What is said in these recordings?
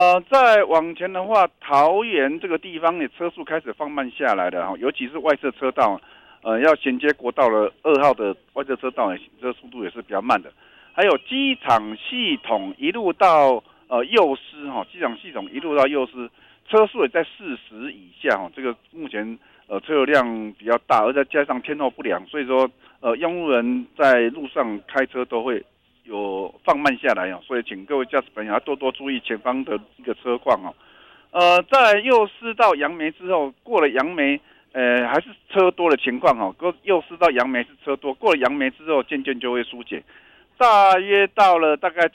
再往前的话，桃园这个地方呢，车速开始放慢下来了哈，尤其是外侧车道，要衔接国道的2号的外侧车道呢，这速度也是比较慢的。还有机场系统一路到幼师哈，机场系统一路到幼师，车速也在40以下哈，这个目前车流量比较大，而再加上天候不良，所以说用路人在路上开车都会有放慢下来哦，所以请各位驾驶朋友要多多注意前方的一个车况哦。在右师到杨梅之后，过了杨梅，还是车多的情况哦。右师到杨梅是车多，过了杨梅之后，渐渐就会疏解。大约到了大概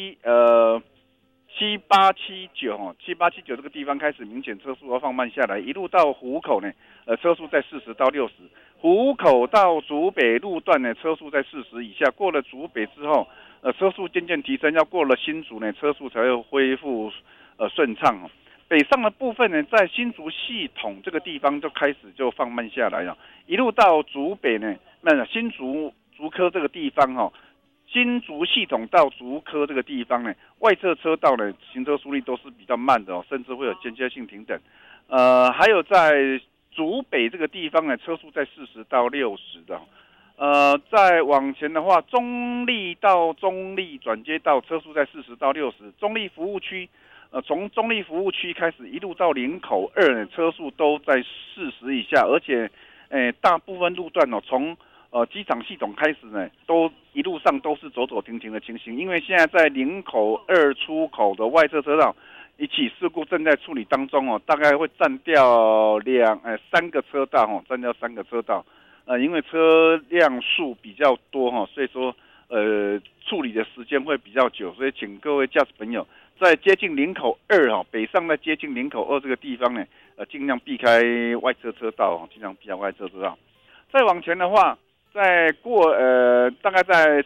七八七九这个地方开始明显车速要放慢下来，一路到湖口呢，车速在40到60。湖口到竹北路段呢，车速在40以下。过了竹北之后，车速渐渐提升，要过了新竹呢，车速才会恢复顺畅哦。北上的部分呢，在新竹系统这个地方就开始就放慢下来了，一路到竹北呢，那新竹科这个地方哦，新竹系统到竹科这个地方呢，外侧车道呢，行车速率都是比较慢的哦，甚至会有间歇性停等。还有在竹北这个地方呢，车速在40到60的。再往前的话，中立到中立转接道车速在40到60，中立服务区，从中立服务区开始一路到林口2呢，车速都在40以下，而且，大部分路段哦，从机场系统开始呢，都一路上都是走走停停的情形，因为现在在林口2出口的外侧车道，一起事故正在处理当中哦，大概会占掉3个车道哦，占掉3个车道。因为车辆数比较多哈，所以说处理的时间会比较久，所以请各位驾驶朋友在接近林口2哈，北上在接近林口2这个地方呢，尽量避开外侧车道，尽量避开外侧车道。再往前的话，再过大概在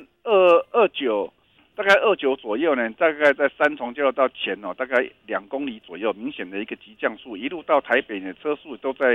3229，大概29左右呢，大概在三重交流道前哦，大概2公里左右，明显的一个急降速，一路到台北呢，车速都在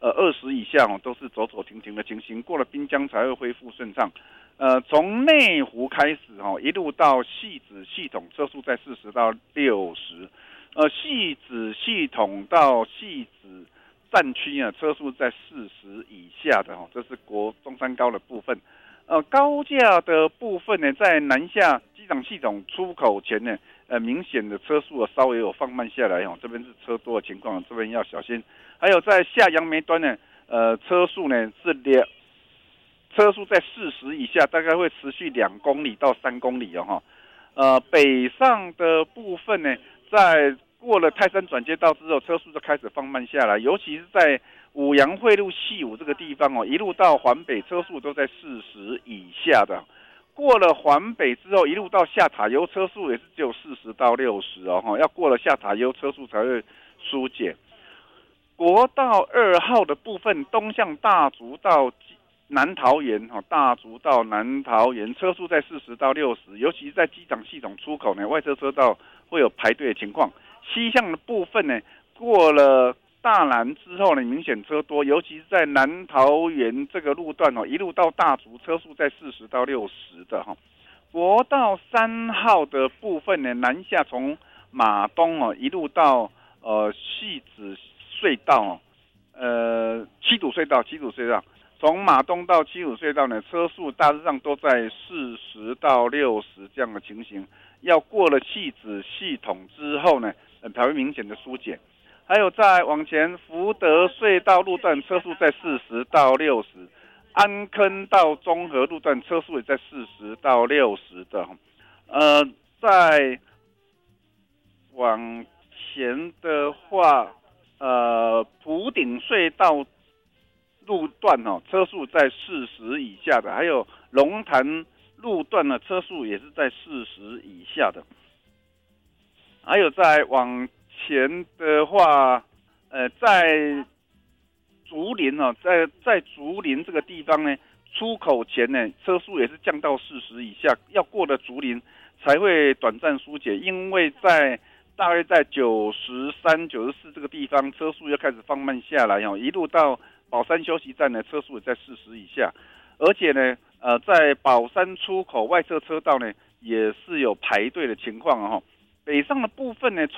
20以下哦，都是走走停停的情形，过了滨江才会恢复顺畅。从内湖开始哦，一路到汐止系统，车速在40到60。汐止系统到汐止站区啊，车速在40以下的哦，这是中山高的部分。高架的部分呢，在南下机场系统出口前呢，明显的车速稍微有放慢下来哦，这边是车多的情况，这边要小心。还有在下杨梅端呢，车速呢车速在40以下，大概会持续2公里到3公里哦哈。北上的部分呢，在过了泰山转接道之后，车速就开始放慢下来，尤其是在五杨汇路西武这个地方哦，一路到环北，车速都在40以下的。过了环北之后，一路到下塔悠，车速也是只有40到60哦，要过了下塔悠，车速才会疏解。国道2号的部分，东向大竹到南桃园大竹到南桃园，车速在40到60，尤其是在机场系统出口呢，外侧车道会有排队的情况。西向的部分呢，过了大南之后呢，明显车多，尤其是在南桃园这个路段一路到大竹，车速在40到60的哈。国道3号的部分呢，南下从马东一路到汐止隧道七堵隧道，从马东到七堵隧道呢，车速大致上都在40到60这样的情形。要过了汐止系统之后呢，才会明显的疏解。还有再往前，福德隧道路段车速在40到60，安坑到中和路段车速也在40到60的。再往前的话，埔顶隧道路段车速在40以下的，还有龙潭路段呢，车速也是在40以下的。还有再往前的话，在竹林在竹林这个地方呢，出口前呢，车速也是降到40以下，要过了竹林才会短暂疏解，因为大约在93、94这个地方，车速又开始放慢下来一路到宝山休息站呢，车速也在40以下，而且呢，在宝山出口外侧车道呢，也是有排队的情况北上的部分呢，